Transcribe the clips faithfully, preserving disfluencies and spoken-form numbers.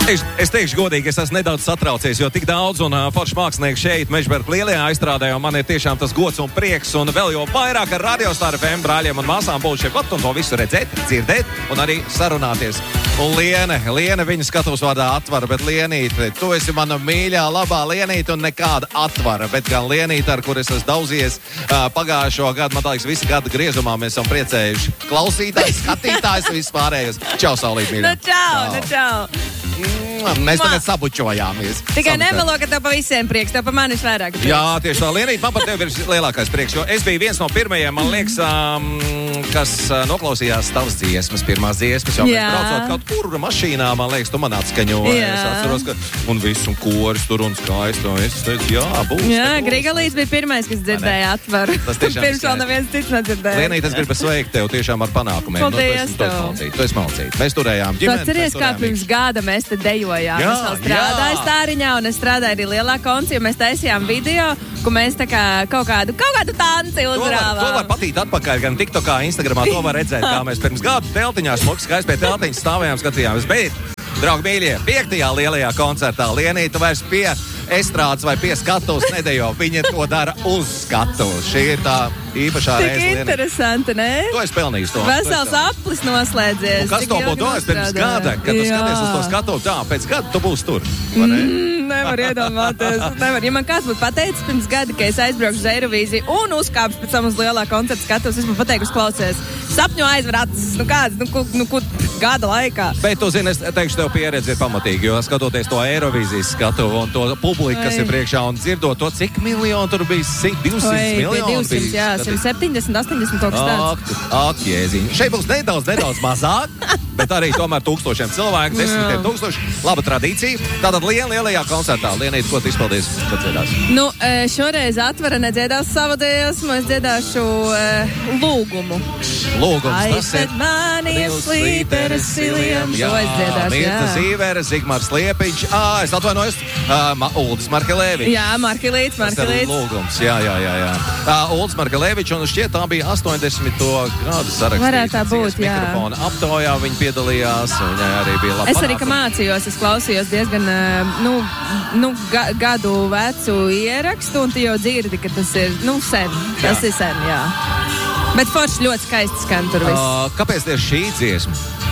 Es, es teikšu godīgi, es esmu nedaudz satraucies, jo tik daudz un uh, forši mākslinieki šeit Mežberga lielajā aizstrādē, un man ir tiešām tas gods un prieks, un vēl jau vairāk ar Radio Star F M brāļiem un māsām būt šeit pat un to visu redzēt, dzirdēt un arī sarunāties. Un Liene, Liene viņa skatos vārdā atvara, bet Lienīte, tu esi mana mīļā, labā Lienīte un nekāda atvara, bet gan Lienīte, ar kur es esmu daudzies uh, pagājušo gadu, man liekas, visi gada griezumā mēs esam priecējuši. Klausītājs, skatītājs, viss pārējais. Čau, Saulīt, mīļā. Nu, čau, nu, čau. Mm, mēs tagad sabučojāmies. Tikai nemelo, ka tev pa visiem prieks, tev pa manis vairāk prieks. Jā, tieši tā, Lienīt, man par tevi ir lielākais prieks, jo es biju viens no pirmajiem, man liekas, um, kas uh, noklausījās tavas dziesmas, pirmās dziesmas, jau mēs braucot kaut kur mašīnā, man liekas, tu man atskaņoji. Es atceros, ka un viss un koris tur un skaisti, un es teicu, jā, būs. Jā, Grigalīts bija pirmais, kas dzirdēja atvaru. Tas tiešām pirms vēl neviens cits nedzirdēja. Lienīt, es gribu sveikt tev tiešām ar panākumiem. Paldies nu, tu esi, tu esi malcīt. Mēs turējām ģimeni. Tu atceries, kā pirms gada mēs te dejojām. Jā, es vēl strādāju Stāriņā, un es strādāju arī lielā konci, un mēs taisījām video, ko mēs tā kā kaut kādu, kaut kādu tanci uzrāvām. To var, to var patīt atpakaļ, gan TikTokā, Instagramā, to var redzēt, kā mēs pirms gadu teltiņā smuki skaisti pie teltiņas stāvējām, skatījāmies. Bet, draugi mīļie, piektajā lielajā koncertā Lienīta vairs pie estrādes vai pie skatuves nedejo. Viņa to dara uz skatuves. Šī ir tā īpašā reize. Tik interesanti, ne? To es pelnīju to. Vesels aplis noslēdzies. Un kas to būtu domājis pirms gada, kad tu skaties uz to skatuvi? Tā, pēc gada tu būsi tur. Mm, nevar iedomāties. Nevar. Ja man kāds būtu pateicis pirms gada, ka es aizbraukšu uz Eirovīziju un uzkāpšu pēc tam uz lielā koncerta skatuves, es būtu pateikusi, klausies, sapņu aizver acis. Nu kāds, nu, nu, nu, gada laikā. Bet tu zini, es teikšu, tev pieredze ir pamatīgi, jo skatoties to Eirovīzijas skatuvi un to publiku, kas ir priekšā un dzirdot to, cik miljonu tur bija, divsimt miljonu divsimt, jā, simt septiņdesmit, astoņdesmit kaut kas tāds. Ak, ak, jēziņ. Šeit būs nedaudz, nedaudz mazāk, bet arī tomēr tūkstošiem cilvēku, desmitiem tūkstoši. Laba tradīcija. Tātad lien, lielajā koncertā. Lienīt, ko tu izpildīsi, kad dziedās? Nu, šoreiz atvara nedziedās savu dziesmu, es dziedāšu uh, lūgumu. Lūgums, tas ir mani slīperes siliem. Jā, Mirta Zīvere, Zigmārs Liepiņš. Ā, es atvainojos, uh, Ma, Uldis Markelēvičs. Jā, Markelīts, Markelīts. Tas ir lūgums, jā, jā, jā. jā. Uh, Uldis Markelēvičs, un šķiet tā bija astoņdesmito gadu sarakstīts. Varētu tā būt, jā. Mikrofona aptaujā viņa piedalījās, viņai arī bija labi. Es arī, ka mācījos, es klausījos diezgan, nu, nu ga, gadu vecu ierakstu, un tu jau dzirdi, ka tas ir, nu, sen. Tas jā. ir sen, jā. Bet forši ļoti skaisti skan tur viss. Uh, kāpēc tieši šī dziesma?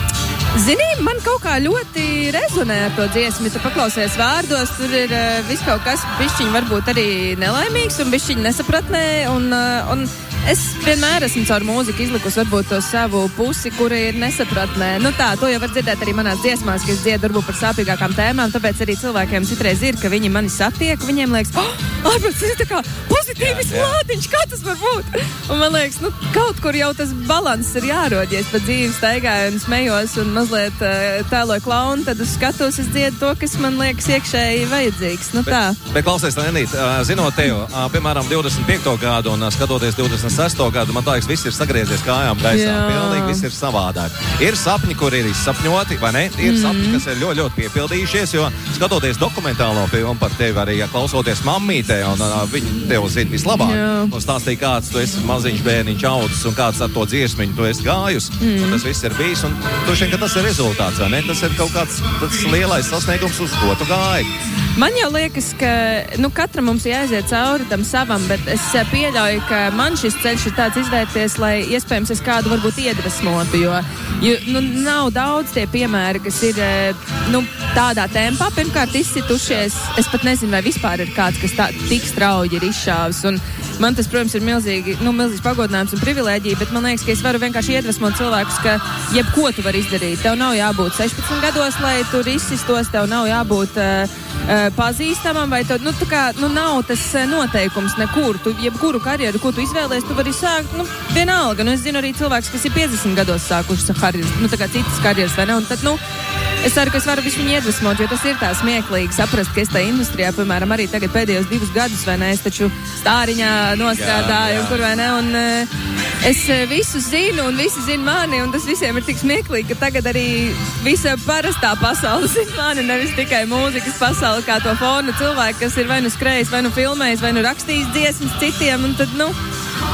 Zini, man kaut kā ļoti rezonē ar to dziesmu. Tu paklausies vārdos, tur ir uh, viss kaut kas bišķiņ varbūt arī nelaimīgs un bišķiņ nesapratnē. Un, uh, un es vienmēr esmu caur mūziku izlikusi varbūt to savu pusi, kura ir nesapratnē. Nu tā, to jau var dzirdēt arī manās dziesmās, ka es dziedu varbūt par sāpīgākām tēmām, tāpēc arī cilvēkiem citreiz ir, ka viņi mani satiek, viņiem liekas, oh, ārpēc, tas ir tā kā pozitīvis lādiņš, kā tas var būt? Un man liekas, nu, kaut kur jau tas balanss ir jārod, ja es pa dzīvi staigāju un smejos un mazliet uh, tēloju klaunu, tad uz skatos es dziedu to, kas man liekas iekšēji vajadzīgs. Nu tā. Bet, bet klausies, Lienīt, uh, zinot tev, uh, piemēram, divdesmit piekto gadu un uh, skatoties divdesmit sesto gadu, man liekas, viss ir sagriezies kājām gaisā. Jā. Pilnīgi viss ir savādāk. Ir sapņi, kur ir izsapņoti, vai ne? Ir mm. sapņi, kas ir ļoti, ļoti piepildījušies, jo skatoties dokumentālo filmu par tevi, arī ja klausoties mammītē, un uh, viņi tev zina vislabāk. Jā. Un stāstīja, kāds tu esi maziņš bērniņš audzis un kāds ar to dziesmiņu tu esi gājus. Mm. Un tas viss ir bijis. Un tu šeit, ka tas ir rezultāts, vai ne? Tas ir kaut kāds tas lielais sasniegums, uz ko tu gāji. Man jau liekas, ka nu, katram mums jāaiziet cauri tam savam, bet es pieļauju, ka man šis ceļš ir tāds izvērties, lai iespējams es kādu varbūt iedvesmotu, jo, jo nu, nav daudz tie piemēri, kas ir nu, tādā tempā pirmkārt izsitušies. Es pat nezinu, vai vispār ir kāds, kas tā, tik strauji ir izšāvis. Un man tas, protams, ir milzīgi, nu, milzīgs pagodinājums un privilēģija, bet man liekas, ka es varu vienkārši iedvesmot cilvēkus, ka jebko tu vari izdarīt. Tev nav jābūt sešpadsmit gados, lai tur izsistos, tev nav jābūt uh, uh, pazīstamam, vai tev, nu, tā kā, nu, nav tas uh, noteikums nekur. Tu, jebkuru karjeru, ko tu izvēlies, tu vari sākt, nu, vienalga. Nu, es zinu arī cilvēks, kas ir piecdesmit gados sākuši karjeras, nu, tā kā citas karjeras, vai ne? Un tad, nu, es ceru, ka es varu visu viņu iedvesmot, jo tas ir tā smieklīgi saprast, ka es tā industrijā, piemēram, arī tagad pēdējos divus gadus, vai ne, es taču Stāriņā nostrādāju, un kur, vai ne, un uh, es uh, visu zinu, un visi zina mani, un tas visiem ir tik smieklīgi, ka tagad arī visa parastā pasaule zina mani, nevis tikai mūzikas pasaule, kā to fona cilvēki, kas ir vai nu skrējis, vai nu filmējis, vai nu rakstījis dziesmas citiem, un tad, nu,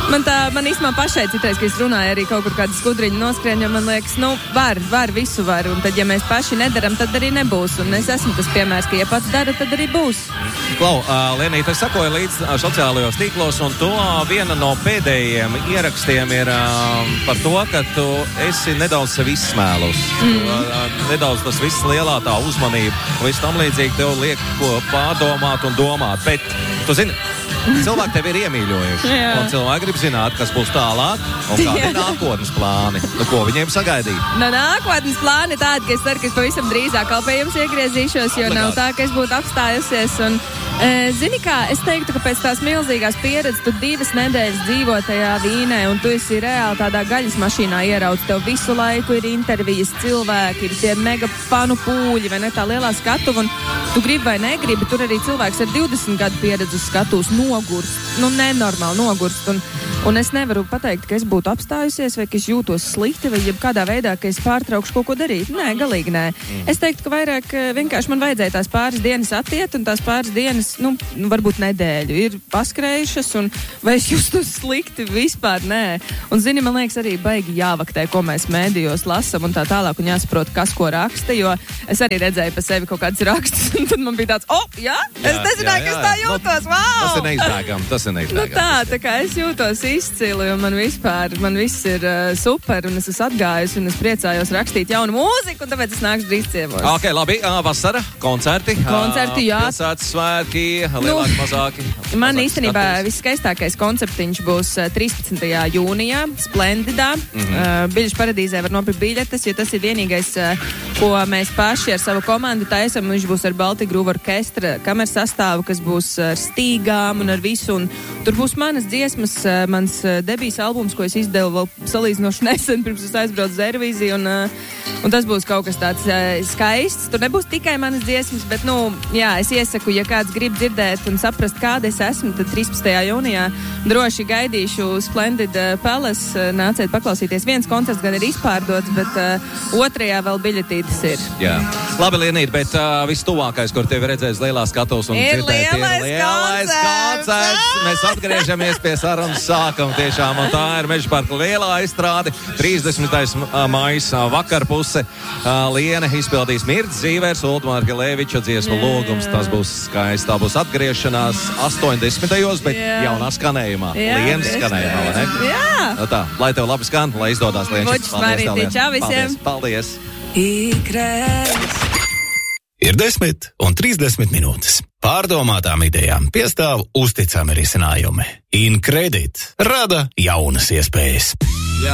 Man tā, man īstenībā pašai citreiz, ka es runāju arī kaut kur kādu skudriņu noskrien, jo man liekas, nu, var, var, visu var, un tad, ja mēs paši nedaram, tad arī nebūs, un es esmu tas piemērs, ka ja pats dara, tad arī būs. Klau, uh, Lienīte, es sakoju līdz uh, sociālajos tīklos, un to uh, viena no pēdējiem ierakstiem ir uh, par to, ka tu esi nedaudz sev izsmēlus. Mm. Uh, nedaudz tas viss lielā tā uzmanība, un viss tam līdzīgi tev liek ko pārdomāt un domāt, bet tu zini, cilvēki tevi ir iemīļojuši, un cilvēki grib zināt, kas būs tālāk, un kādi ir nākotnes plāni, nu, ko viņiem sagaidīt. No nākotnes plāni tādi, ka es ceru, ka es pavisam drīzāk pie jums iegriezīšos, jo nav tā, ka es būtu apstājusies, un, e, zini kā, es teiktu, ka pēc tās milzīgās pieredzes tu divas nedēļas dzīvo tajā Vīnē, un tu esi reāli tādā gaļas mašīnā ierauc, tev visu laiku ir intervijas, cilvēki, ir tie mega fanu pūļi, vai ne, tā lielā skatuva, un tu gribi vai negribi, tur arī cilvēks ar divdesmit gadu pieredzi uz skatuves nogurst, nu nenormāli nogurst, un, un es nevaru pateikt, ka es būtu apstājusies, vai ka es jūtos slikti, vai jebkādā veidā, ka es pārtraukšu kaut ko darīt. Nē, galīgi nē. Mm. Es teiktu, ka vairāk vienkārši man vajadzēja tās pāris dienas attiet, un tās pāris dienas, nu, varbūt nedēļu ir paskrējušas, un vai es justos slikti vispār, nē. Un, zini, man liekas, arī baigi jāvaktē, ko mēs mēdījos lasam, un tā tālāk, un jāsaprot, kas ko raksta, jo es arī redzēju pa sevi kaut kādus rakstus, un tad man bija tāds, oh, jā, es jā, nezināju, ka es tā jūtos, wow! Tas ir neizbēgam, tas ir neizbēgam. Nu tā, tā kā es jūtos izcili, un man vispār, man viss ir uh, super, un es esmu atgājusi, un es priecājos rakstīt jaunu mūziku, un tāpēc es nākšu drīz ciemos. Ok, labi, uh, vasara, koncerti. Koncerti, jā. Pilsētas svētki, lielāki, nu, mazāki. Man īstenībā viskaistākais konceptiņš būs trīspadsmitajā jūnijā, Splendidā. Mm-hmm. Uh, Biļešu paradīzē var nopirkt biļetes, jo tas ir vienīgais, uh, ko mēs paši ar savu komandu taisam. Viņš būs ar Baltic Groove orkestra kameras sastāvu, kas būs ar stīgām un ar visu. Un tur būs manas dziesmas, uh, mans uh, debijas albums, ko es izdevu vēl salīdzinoši nesen, pirms es aizbraucu uz Eirovīziju. Un, uh, un tas būs kaut kas tāds uh, skaists. Tur nebūs tikai manas dziesmas, bet, nu, jā, es iesaku, ja kāds grib dzirdēt un saprast, kāda es esmu, tad trīspadsmitajā jūnijā droši gaidīšu Splendid Palace. Nāciet paklausīties. Viens koncerts gan ir izpārdots, bet uh, otrajā vēl biļetītes ir. Jā. Labi, Lienīt, bet uh, viss tuvākais, kur tevi redzēs lielā skatos un ir dzirdēt, lielais, ir lielais koncerts. koncerts. Mēs atgriežamies pie sarunas sākuma tiešām, un tā ir Mežaparka lielā izstrāde. trīsdesmitais maijs vakarpuse. Uh, Liene izpildīs Mirds Zīvērs, Ultmāra Gilēviča dziesmu lūgums. Tas būs skaisti. Tā būs atgriešanās astoņdesmitajos, bet jā. jaunā skanējumā. Lienas skanējumā, vai ne? Jā. No tā, lai tev labi skan, lai izdodas Lienas. Paldies, čau visiem. Paldies. Paldies. Ir desmit un trīsdesmit minūtes. Pārdomātām idejām piestāv uzticami risinājumi. InCredit rada jaunas iespējas.